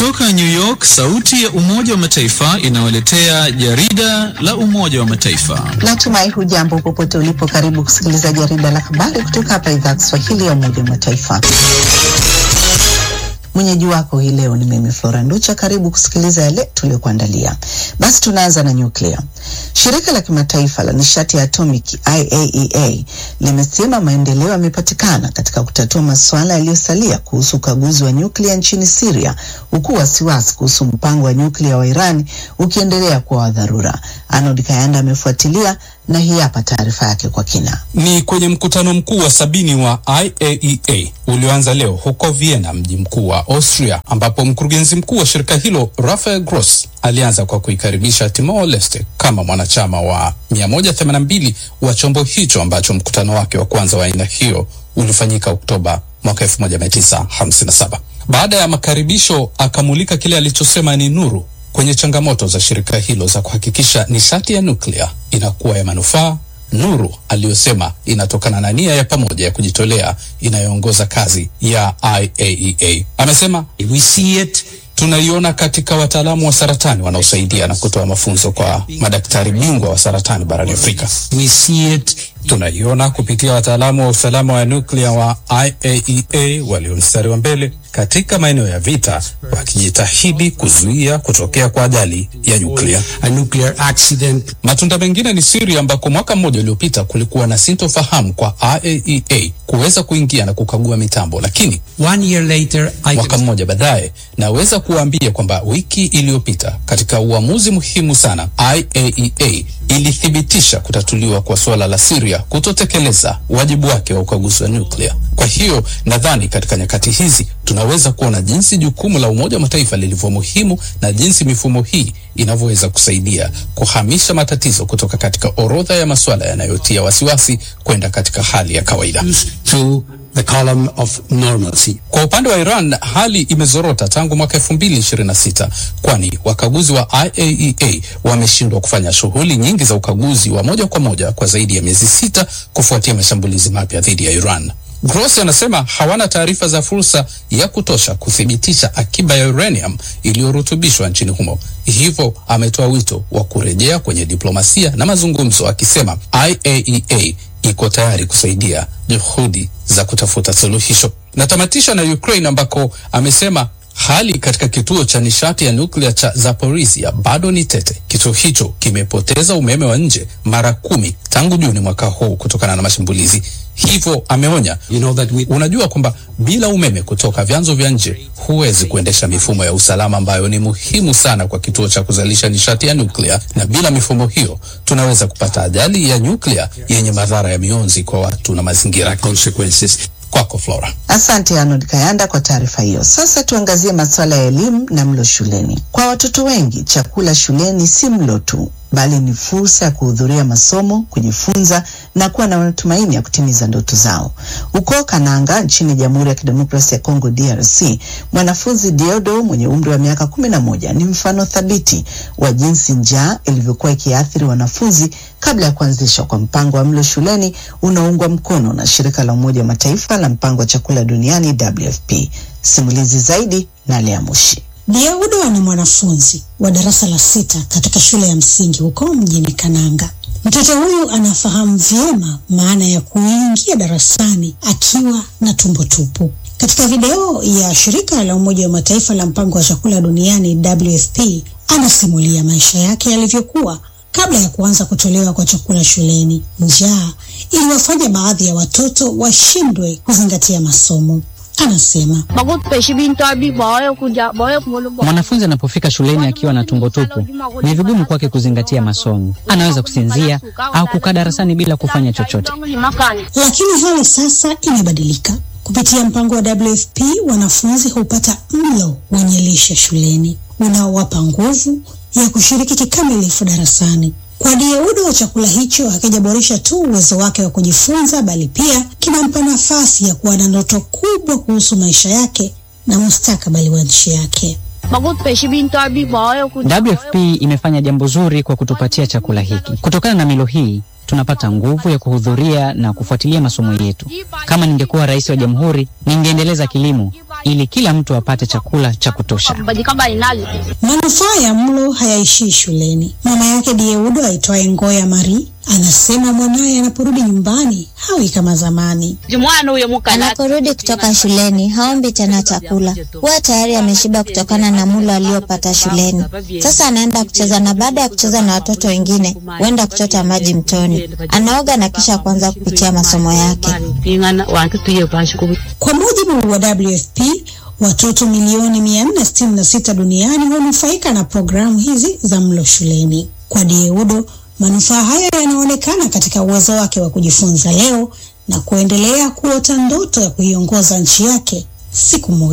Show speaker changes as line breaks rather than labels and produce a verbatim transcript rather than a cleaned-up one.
Kutoka New York, sauti ya Umoja wa Mataifa inawaletea jarida la Umoja wa Mataifa.
Natumai hujambo popote ulipo, karibu kusikiliza jarida la habari kutoka hapa idhaa ya Kiswahili ya Umoja wa Mataifa. Mwenyeji wako hii leo ni mimi Flora Nducha. Karibu kusikiliza yale tuliyokuandalia. Basi tunaanza na nyuklia. Shirika la kimataifa la nishati ya atomiki I A E A limesema maendeleo yamepatikana katika kutatua masuala yaliyosalia kuhusu ukaguzi wa nyuklia nchini Syria, huku wasiwasi kuhusu mpango wa nyuklia wa Iran ukiendelea kuwa wa dharura. Arnold Kayanda amefuatilia na hii hapa taarifa yake kwa kina.
Ni kwenye mkutano mkuu wa sabini wa I A E A ulioanza leo huko Vienna, mji mkuu wa Austria, ambapo mkurugenzi mkuu wa shirika hilo Rafael Gross alianza kwa kuikaribisha Timor Leste kama mwanachama wa mia moja themanini na mbili wa chombo hicho, ambacho mkutano wake wa kwanza wa aina hiyo ulifanyika Oktoba mwaka elfu moja mia tisa hamsini na saba. Baada ya makaribisho, akamulika kile alichosema ni nuru kwenye changamoto za shirika hilo za kuhakikisha nishati ya nuklia inakuwa ya manufaa. Nuru aliyosema inatokana na nia ya pamoja ya kujitolea inayoongoza kazi ya I A E A. Amesema,
we see it,
tunaiona katika wataalamu wa saratani wanaosaidia na kutoa mafunzo kwa madaktari bingwa wa saratani barani Afrika.
we see it,
tunaiona kupitia wataalamu wa usalama wa nuklia wa I A E A walio mstari wa mbele katika maeneo ya vita, wakijitahidi kuzuia kutokea kwa ajali ya nyuklia,
a nuclear accident.
Matunda mengine ni Syria, ambako mwaka mmoja uliopita kulikuwa na sintofahamu kwa I A E A kuweza kuingia na kukagua mitambo, lakini
One year later, I
mwaka mmoja baadaye naweza kuambia kwamba wiki iliyopita katika uamuzi muhimu sana I A E A ilithibitisha kutatuliwa kwa suala la Syria kutotekeleza wajibu wake wa ukaguzi wa nyuklia. Kwa hiyo nadhani katika nyakati hizi tunaweza kuona jinsi jukumu la Umoja wa Mataifa lilivyo muhimu na jinsi mifumo hii inavyoweza kusaidia kuhamisha matatizo kutoka katika orodha ya masuala yanayotia wasiwasi kwenda katika hali ya kawaida,
to the column of normalcy.
Kwa upande wa Iran, hali imezorota tangu mwaka elfu mbili ishirini na sita, kwani wakaguzi wa I A E A wameshindwa kufanya shughuli nyingi za ukaguzi wa moja kwa moja kwa zaidi ya miezi sita kufuatia mashambulizi mapya dhidi ya Iran. Gross anasema hawana taarifa za fursa ya kutosha kuthibitisha akiba ya uranium iliyorutubishwa nchini humo. Hivyo ametoa wito wa kurejea kwenye diplomasia na mazungumzo, akisema I A E A iko tayari kusaidia juhudi za kutafuta suluhisho. Natamatisha na Ukraine, ambako amesema hali katika kituo cha nishati ya nuklia cha Zaporizhia bado ni tete. Kituo hicho kimepoteza umeme wa nje mara kumi tangu Juni mwaka huu kutokana na mashambulizi. Hivyo ameonya,
You know that we...
unajua kwamba bila umeme kutoka vyanzo vya nje huwezi kuendesha mifumo ya usalama ambayo ni muhimu sana kwa kituo cha kuzalisha nishati ya nuklia, na bila mifumo hiyo tunaweza kupata ajali ya nuklia yenye madhara ya mionzi kwa watu na mazingira.
consequences.
Kwako Flora.
Asante Arnold Kayanda kwa taarifa hiyo. Sasa tuangazie masuala ya elimu na mlo shuleni. Kwa watoto wengi, chakula shuleni si mlo tu, bali ni fursa ya kuhudhuria masomo, kujifunza na kuwa na matumaini ya kutimiza ndoto zao. Huko Kananga nchini Jamhuri ya Kidemokrasia ya Kongo D R C, mwanafunzi Diodo mwenye umri wa miaka kumi na moja ni mfano thabiti wa jinsi njaa ilivyokuwa ikiathiri wanafunzi kabla ya kuanzishwa kwa mpango wa mlo shuleni unaoungwa mkono na shirika la Umoja wa Mataifa la mpango wa chakula duniani W F P. Simulizi zaidi na Lea Mushi.
Diodo ni mwanafunzi wa darasa la sita katika shule ya msingi huko mjini Kananga. Mtoto huyu anafahamu vyema maana ya kuingia darasani akiwa na tumbo tupu. Katika video ya shirika la Umoja wa Mataifa la mpango wa chakula duniani W F P, anasimulia maisha yake yalivyokuwa kabla ya kuanza kutolewa kwa chakula shuleni. Njaa iliwafanya baadhi ya watoto washindwe kuzingatia masomo. Anasema,
mwanafunzi anapofika shuleni akiwa na tumbo tupu, ni vigumu kwake kuzingatia masomo. Anaweza kusinzia au kukaa darasani bila kufanya chochote.
Lakini hali sasa imebadilika. Kupitia mpango wa W F P, wanafunzi hupata mlo wenye lishe shuleni unaowapa nguvu ya kushiriki kikamilifu darasani. Kwa Diodo, chakula hicho hakijaboresha tu uwezo wake wa kujifunza, bali pia kinampa nafasi ya kuwa na ndoto kubwa kuhusu maisha yake na mustakabali wa nchi yake.
W F P imefanya jambo zuri kwa kutupatia chakula hiki. Kutokana na milo hii, tunapata nguvu ya kuhudhuria na kufuatilia masomo yetu. Kama ningekuwa rais wa jamhuri, ningeendeleza kilimo ili kila mtu apate chakula cha kutosha.
Manufaa ya mlo hayaishii shuleni. Mama yake Dieudo aitwaye Ngoya Mari anasema mwanaye anaporudi nyumbani hawi kama zamani.
Anaporudi kutoka shuleni haombi tena chakula, huwa tayari ameshiba kutokana na mlo aliopata shuleni. Sasa anaenda kucheza, na baada ya kucheza na watoto wengine huenda kuchota maji mtoni. Anaoga na kisha kuanza kupitia masomo yake.
Kwa mujibu wa W F P, watoto milioni mia nne sitini na sita duniani hunufaika na programu hizi za mlo shuleni. Kwa Dieudo, manufaa haya yanaonekana katika uwezo wake wa kujifunza leo na kuendelea kuota ndoto ya kuiongoza nchi yake siku moja.